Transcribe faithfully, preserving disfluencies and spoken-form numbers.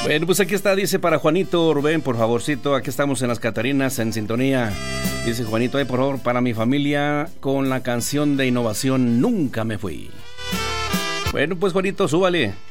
Bueno, pues aquí está, dice para Juanito Rubén, por favorcito, aquí estamos en las Catarinas, en sintonía. Dice Juanito, ay, por favor, para mi familia, con la canción de Innovación, Nunca Me Fui. Bueno, pues Juanito, súbale.